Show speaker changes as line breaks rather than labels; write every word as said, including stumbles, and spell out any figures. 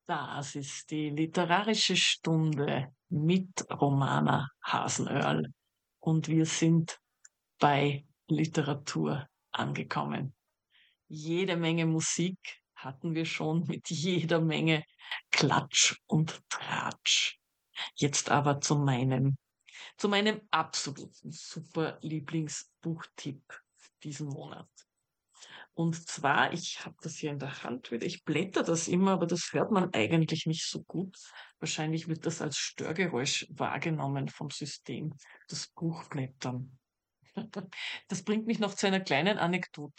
Das ist die literarische Stunde mit Romana Hasenöhrl und wir sind bei Literatur angekommen. Jede Menge Musik hatten wir schon mit jeder Menge Klatsch und Tratsch. Jetzt aber zu meinem zu meinem absoluten super Lieblingsbuchtipp diesen Monat. Und zwar, ich habe das hier in der Hand wieder, ich blätter das immer, aber das hört man eigentlich nicht so gut. Wahrscheinlich wird das als Störgeräusch wahrgenommen vom System, das Buchblättern. Das bringt mich noch zu einer kleinen Anekdote.